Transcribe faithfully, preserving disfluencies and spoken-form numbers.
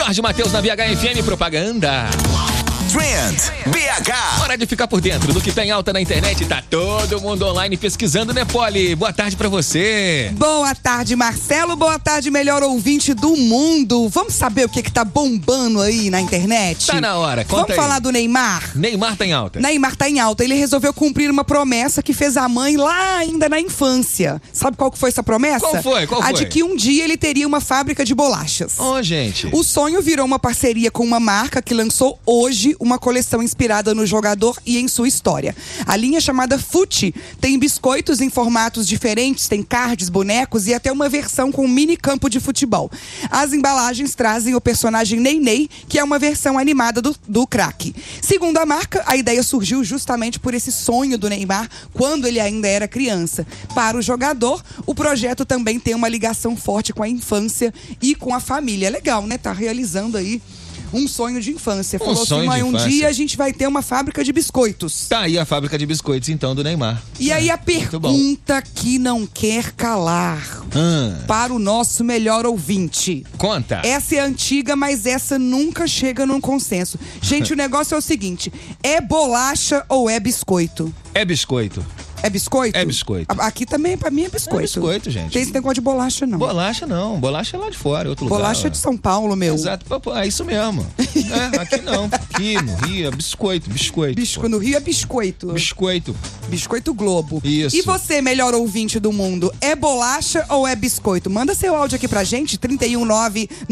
Jorge Mateus na B H F M Propaganda. Trend B H. Hora de ficar por dentro do que tem alta na internet. Tá todo mundo online pesquisando, né, Poli? Boa tarde pra você. Boa tarde, Marcelo. Boa tarde, melhor ouvinte do mundo. Vamos saber o que que tá bombando aí na internet? Tá na hora, conta Vamos aí. falar do Neymar? Neymar tá em alta. Neymar tá em alta. Ele resolveu cumprir uma promessa que fez a mãe lá ainda na infância. Sabe qual que foi essa promessa? Qual foi? Qual A foi? de que um dia ele teria uma fábrica de bolachas. Ô, gente. O sonho virou uma parceria com uma marca que lançou hoje uma coleção inspirada no jogador e em sua história. A linha chamada Fute tem biscoitos em formatos diferentes, tem cards, bonecos e até uma versão com um mini campo de futebol. As embalagens trazem o personagem Ney Ney, que é uma versão animada do, do craque. Segundo a marca, a ideia surgiu justamente por esse sonho do Neymar quando ele ainda era criança. Para o jogador, o projeto também tem uma ligação forte com a infância e com a família. É legal, né? Tá realizando aí um sonho de infância. Um Falou sonho assim, de mas um infância. dia a gente vai ter uma fábrica de biscoitos. Tá aí a fábrica de biscoitos, então, do Neymar. E aí a muito bom. pergunta que não quer calar Hum, para o nosso melhor ouvinte. conta. Essa é antiga, mas essa nunca chega num consenso. Gente, o negócio é o seguinte: é bolacha ou é biscoito? É biscoito. É biscoito? É biscoito. A- Aqui também, pra mim, é biscoito. É biscoito, gente. Tem esse negócio de bolacha, não. Bolacha não. Bolacha é lá de fora, outro lugar. Bolacha é de São Paulo, meu. Exato. Pô, pô, é isso mesmo. É, aqui não. Aqui no Rio é biscoito, biscoito. Bisco, no Rio é biscoito. Biscoito. Biscoito Globo. Isso. E você, melhor ouvinte do mundo, é bolacha ou é biscoito? Manda seu áudio aqui pra gente, trinta e um nove